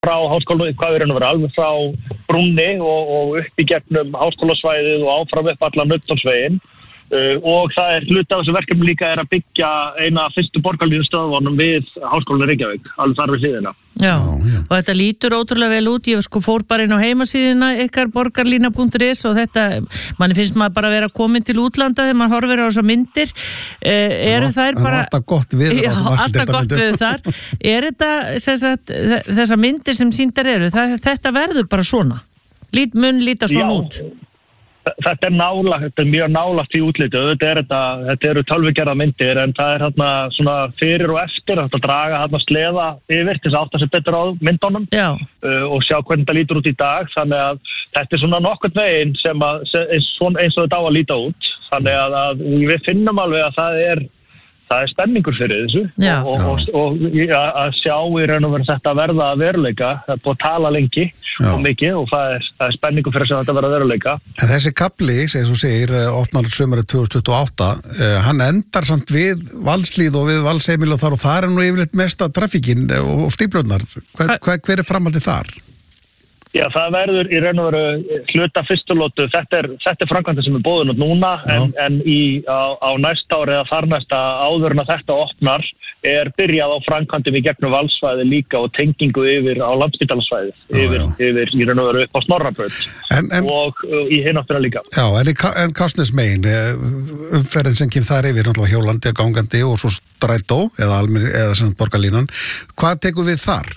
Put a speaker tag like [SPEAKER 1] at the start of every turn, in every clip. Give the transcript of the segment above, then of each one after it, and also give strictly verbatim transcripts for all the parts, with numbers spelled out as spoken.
[SPEAKER 1] frá háskólanum, hvað er hann að vera alveg frá brúnni og, og upp í gegnum háskólasvæðið og áfram upp allan Nauthólsveginn. Uh, og það er hluti af þessu verkefni líka er að byggja eina fyrstu borgarlínustöðvunum við Háskólann í Reykjavík, alveg þar við hliðina.
[SPEAKER 2] Já, og þetta lítur ótrúlega vel út. Ég sko fór bara inn á heimasíðuna ykkar borgarlína punktur is og þetta, manni finnst maður bara að vera komin til útlanda þegar maður horfir á þessar myndir. Uh, eru þær bara...
[SPEAKER 3] alltaf gott við
[SPEAKER 2] já, alltaf gott við þar. Er þetta, sem sagt, þessar myndir sem sýndar eru, það, þetta verður bara svona? Lít mun líta svona
[SPEAKER 1] já.
[SPEAKER 2] út?
[SPEAKER 1] Þetta er nála, þetta er mjög nálagt í útliti. Þetta er þetta, þetta eru tölvugerða myndir en það er hérna svona fyrir og eftir að draga hérna sleða yfir til þess að átta sig betur á myndunum uh, og sjá hvernig þetta lítur út í dag. Þannig að þetta er svona nokkurn veginn sem að eins, eins og þetta á að líta út. Þannig að, að við finnum alveg að það er það er spenningur fyrir þessu
[SPEAKER 2] Já.
[SPEAKER 1] og, og, og, og að sjá í raun og veru þetta verða að veruleika, það er búið að tala lengi Já. og mikið og það er, það er spenningur fyrir að þetta verða að veruleika.
[SPEAKER 3] En þessi kapli, sem þú segir, opnar sumarið tvö þúsund tuttugu og átta, uh, hann endar samt við Valslíð og við Valsheimil og þar og þar er nú yfirleitt mesta traffíkin og stíflurnar. Hver, hver, hver er framhaldið þar?
[SPEAKER 1] Já, það verður í raun og veru hluta fyrstulótu. Þetta er, þetta er framkvæmdin sem er boðin út núna en, en í, á, á næsta ári eða þar næsta áður en að þetta opnar er byrjað á framkvæmdum í gegnum Valsvæði líka og tengingu yfir á Landspítalasvæði, yfir, yfir í raun og veru upp á Snorrabraut og uh, í hináttina líka.
[SPEAKER 3] Já, en, en Kársnesmegin, umferðin sem kemur þar yfir, náttúrulega hjólandi, gangandi og svo strætó eða, almenn, eða sem borgarlínan, hvað tekur við þar?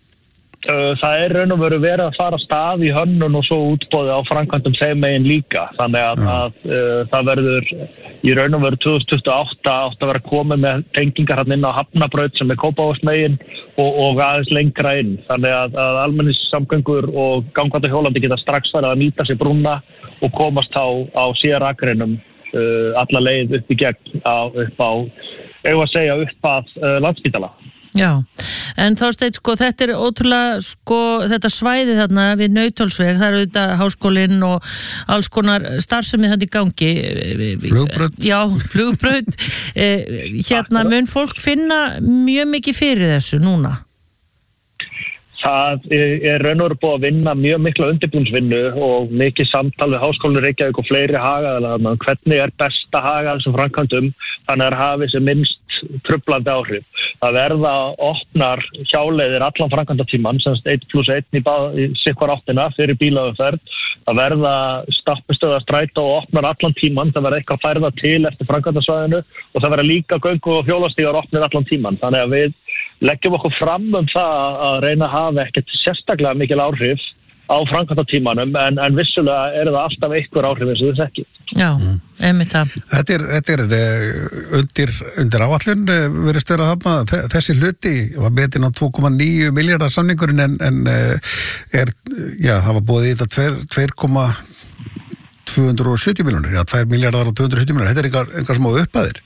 [SPEAKER 1] Það er raun og veru verið að fara stað í hönnun og svo útboði á framkvæmdum þeim megin líka. Þannig að, að uh, það verður í raun og veru tvö þúsund tuttugu og átta átt að vera komið með tengingar hann inn á Hafnabraut sem er Kópavogsmegin og, og aðeins lengra inn. Þannig að, að almenningssamgöngur og gangandi hjólandi geta strax farið að nýta sér brúna og komast á, á síðar akrinum uh, alla leið upp í gegn á, upp á, eigum að segja upp að uh, Landspítala.
[SPEAKER 2] Já, en þá steigt sko, þetta er ótrúlega sko, þetta svæði þarna við Nauthólsveg, það eru þetta háskólinn og alls konar starfsemi þarna í gangi.
[SPEAKER 3] Flugbraut.
[SPEAKER 2] Já, flugbraut. eh, hérna mun fólk finna mjög mikið fyrir þessu núna?
[SPEAKER 1] Það er raun og veru búið að vinna mjög mikla undirbúningsvinnu og mikið samtal við Háskólann í Reykjavík og fleiri hagaðalega. Hvernig er best að haga þessum framkvæmdum þannig að hafi sem minnst truflandi áhrif. Það verða opnar hjáleiðir allan framkvæmdatíman, semst eitt plús einn í, í sikkvar áttina fyrir bílaumferð. Það verða stoppistöðar strætó og opnar allan tíman, það verða eitthvað færða til eftir framkvæmdasvæðinu og það verða líka göngu og hjólastígar opnir allan tíman. Þannig að við leggjum okkur fram um það að reyna að hafa ekkert sérstaklega mikil áhrif á framkvæmdatímanum en, en vissulega er það alltaf einhver áhrif eins og þess ekki.
[SPEAKER 2] Já, einmitt það.
[SPEAKER 3] Þetta er, þetta er undir, undir áætlun verðist vera þarna, þessi hluti var betinn á tvö komma níu milljarðar samningurinn en, en er, já, það var búið í þetta tvö komma tvö sjötíu milljónir, já, tvö milljarðar og tvö hundruð sjötíu milljónir, þetta er einhver, einhver smá upphæðir.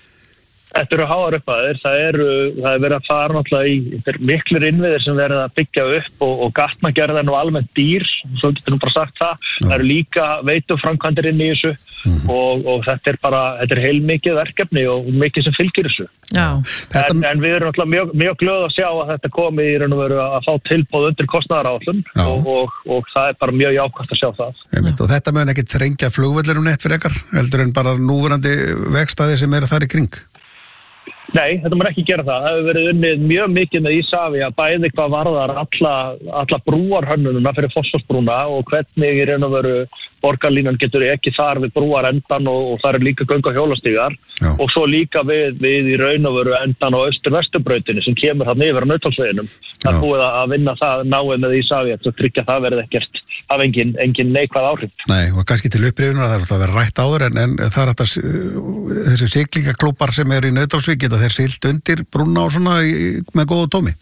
[SPEAKER 1] Þetta eru háar upphæðir, það eru, það er verið að fara náttúrulega í, þetta er miklir innviðir sem verið að byggja upp og, og gatnagerðin og almennt dýr, svo getur nú bara sagt það, Já. Það eru líka veituframkvæmdir inn í þessu mm. og, og þetta er bara, þetta er heilmikið verkefni og mikið sem fylgir þessu.
[SPEAKER 2] Já.
[SPEAKER 1] En, en, en við erum náttúrulega mjög, mjög glöð að sjá að þetta komi í raun og veru að fá tilboð undir kostnaðaráætlun og, og, og það er bara mjög jákvæmt að sjá það.
[SPEAKER 3] Og þetta mun ekki þrengja flugvellinum neitt fyrir ykkar, heldur en bara núverandi vegstæði sem eru þar í kring?
[SPEAKER 1] Nei, þetta maður ekki gera það. Það hefur verið unnið mjög mikið með Isavia, bæði hvað varðar alla, alla brúarhönnununa fyrir Fossvogsbrúna og hvernig í raun og veru borgarlínan getur ekki þar við brúarendan og, og það eru líka göng- og hjólastígar Já. Og svo líka við, við í raun og veru endan á austur-vesturbrautinu sem kemur þarna yfir á Nauthólsveginum. Það er búið að vinna það náið með Isavia til að tryggja það verði ekkert af engin, engin neikvæð áhrif.
[SPEAKER 3] Nei, og kannski til upprifjunar það er alltaf að vera rætt áður en, en það er alltaf þessi siglingaklúpar sem eru í Nauthólsvík geta þeir siglt undir brúna og svona í, með góðu tómi?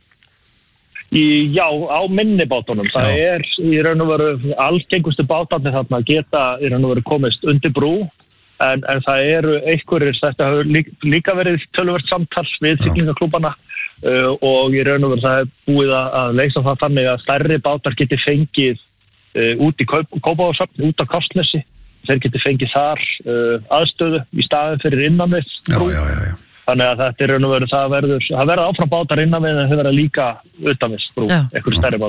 [SPEAKER 1] Í, já, á minni bátunum. Það já. Er í raun og veru algengustu bátarnir þarna geta í raun og veru komist undir brú en, en það eru einhverjir, þetta hefur líka, líka verið töluvert samtal við siglingaklúparna uh, og í raun og veru það er búið að leysa það þannig að stærri bátar geti fengið uh, út í Kópavogshöfn, út á Kársnesi. Þeir geti fengið þar uh, aðstöðu í staðin fyrir innan við brú.
[SPEAKER 3] Já, já, já, já.
[SPEAKER 1] Þannig að þetta er raun og veru það verður, það verður áfram bátar innan við en það verður líka utanvist brú, einhverju stærri bátar.